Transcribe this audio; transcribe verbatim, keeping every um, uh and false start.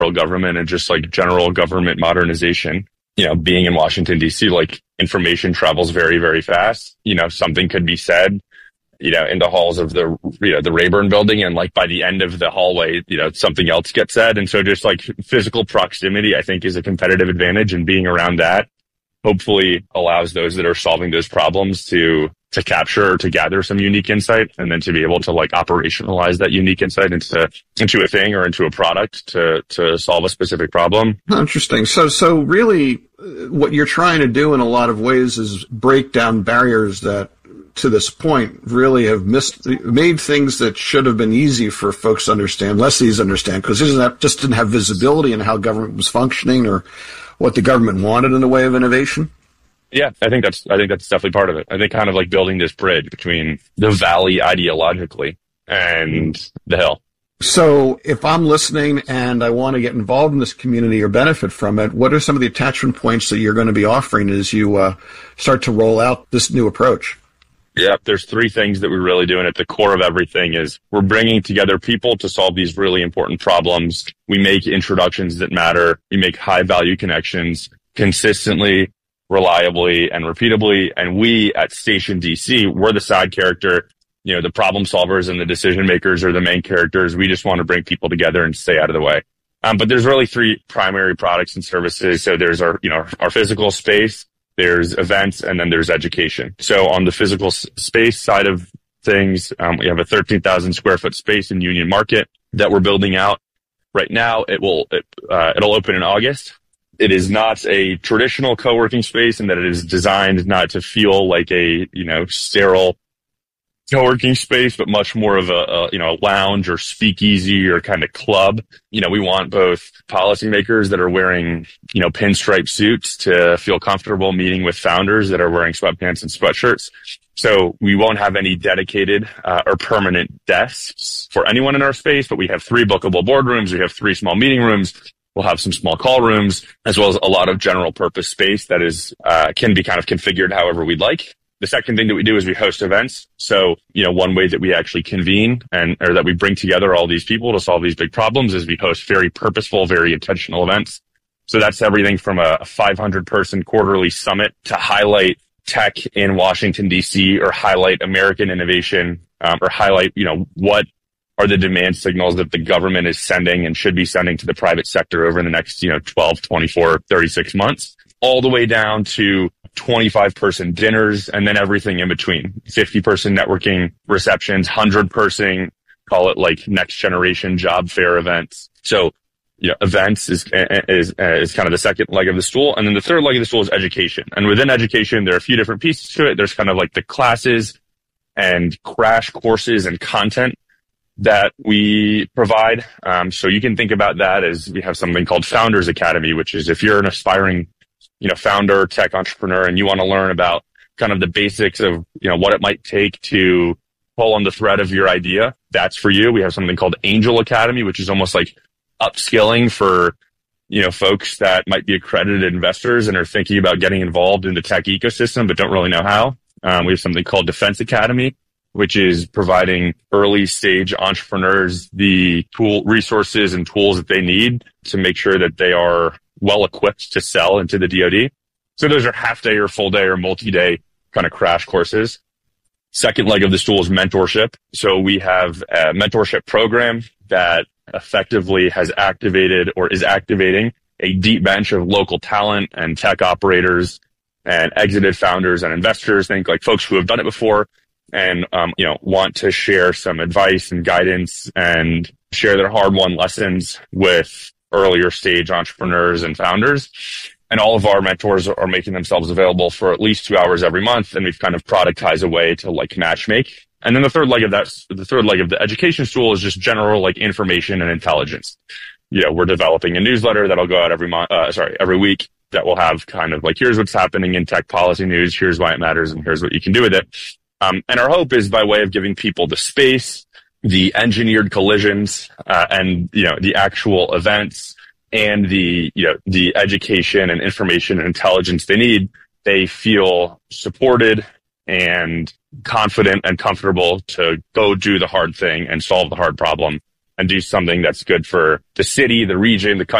government and just like general government modernization. You know, being in Washington, D C, like information travels very, very fast. You know, something could be said, you know, in the halls of the, you know, the Rayburn building. And like by the end of the hallway, you know, something else gets said. And so just like physical proximity, I think is a competitive advantage, and being around that hopefully allows those that are solving those problems to to capture or to gather some unique insight, and then to be able to like operationalize that unique insight into into a thing or into a product to to solve a specific problem. Interesting. So so really uh, what you're trying to do in a lot of ways is break down barriers that to this point really have missed, made things that should have been easy for folks to understand, less easy to understand, because it just didn't have visibility in how government was functioning or what the government wanted in the way of innovation. Yeah, I think that's I think that's definitely part of it. I think kind of like building this bridge between the valley ideologically and the hill. So if I'm listening and I want to get involved in this community or benefit from it, what are some of the attachment points that you're going to be offering as you uh, start to roll out this new approach? Yeah, there's three things that we're really doing at the core of everything is we're bringing together people to solve these really important problems. We make introductions that matter. We make high value connections consistently, reliably, and repeatably. And we at Station D C, we're the side character. You know, the problem solvers and the decision makers are the main characters. We just want to bring people together and stay out of the way. Um, but there's really three primary products and services. So there's our, you know, our physical space, there's events, and then there's education. So on the physical s- space side of things, um, we have a thirteen thousand square foot space in Union Market that we're building out right now. It will, it, uh, it'll open in August. It is not a traditional co-working space in that it is designed not to feel like a, you know, sterile co-working space, but much more of a, a, you know, a lounge or speakeasy or kind of club. You know, we want both policymakers that are wearing, you know, pinstripe suits to feel comfortable meeting with founders that are wearing sweatpants and sweatshirts. So we won't have any dedicated uh, or permanent desks for anyone in our space, but we have three bookable boardrooms. We have three small meeting rooms. We'll have some small call rooms, as well as a lot of general purpose space that is uh, can be kind of configured however we'd like. The second thing that we do is we host events. So, you know, one way that we actually convene and or that we bring together all these people to solve these big problems is we host very purposeful, very intentional events. So that's everything from a five hundred person quarterly summit to highlight tech in Washington, D C, or highlight American innovation, um, or highlight, you know, what are the demand signals that the government is sending and should be sending to the private sector over the next, you know, twelve, twenty-four, thirty-six months, all the way down to twenty-five person dinners and then everything in between, fifty person networking receptions, one hundred person, call it like next generation job fair events. So, you know, events is, is, is kind of the second leg of the stool. And then the third leg of the stool is education. And within education, there are a few different pieces to it. There's kind of like the classes and crash courses and content that we provide. Um, so you can think about that as we have something called Founders Academy, which is if you're an aspiring, you know, founder, tech entrepreneur, and you want to learn about kind of the basics of, you know, what it might take to pull on the thread of your idea, that's for you. We have something called Angel Academy, which is almost like upskilling for, you know, folks that might be accredited investors and are thinking about getting involved in the tech ecosystem, but don't really know how. Um, we have something called Defense Academy, which is providing early stage entrepreneurs the tool resources and tools that they need to make sure that they are well equipped to sell into the D O D. So those are half day or full day or multi-day kind of crash courses. Second leg of the stool is mentorship. So we have a mentorship program that effectively has activated or is activating a deep bench of local talent and tech operators and exited founders and investors, think like folks who have done it before and, um, you know, want to share some advice and guidance and share their hard-won lessons with earlier stage entrepreneurs and founders. And all of our mentors are making themselves available for at least two hours every month. And we've kind of productized a way to like match make. And then the third leg of that, the third leg of the education stool is just general like information and intelligence. You know, we're developing a newsletter that'll go out every month, uh, sorry, every week that will have kind of like, here's what's happening in tech policy news. Here's why it matters. And here's what you can do with it. Um, and our hope is by way of giving people the space, the engineered collisions, uh, and, you know, the actual events and the, you know, the education and information and intelligence they need, they feel supported and confident and comfortable to go do the hard thing and solve the hard problem and do something that's good for the city, the region, the country.